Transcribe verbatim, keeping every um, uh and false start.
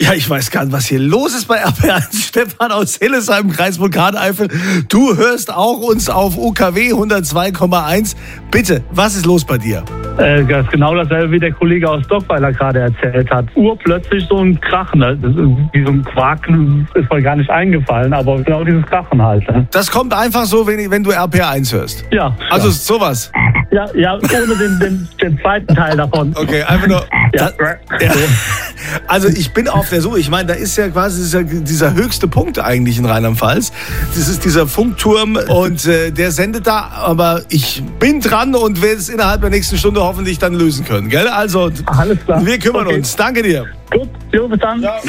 Ja, ich weiß gar nicht, was hier los ist bei R P eins. Stefan aus Hillesheim, Kreis Vulkaneifel. Du hörst auch uns auf U K W hundertzwei Komma eins. Bitte, was ist los bei dir? Äh, das ist genau dasselbe, wie der Kollege aus Dockweiler gerade erzählt hat. Urplötzlich so ein Krachen, ne? Das ist wie so ein Quaken, ist mir gar nicht eingefallen, aber genau dieses Krachen halt. Ne? Das kommt einfach so, wenn, wenn du R P eins hörst. Ja. Also ja. sowas. Ja, ja, ohne den, den, den zweiten Teil davon. Okay, einfach nur. Ja. Da, ja. Also ich bin auf der Suche. Ich meine, da ist ja quasi dieser, dieser höchste Punkt eigentlich in Rheinland-Pfalz. Das ist dieser Funkturm und äh, der sendet da. Aber ich bin dran und werde es innerhalb der nächsten Stunde hoffentlich dann lösen können. Gell? Also, alles klar. Wir kümmern okay. uns. Danke dir. Gut, jo, bis dann. Ja.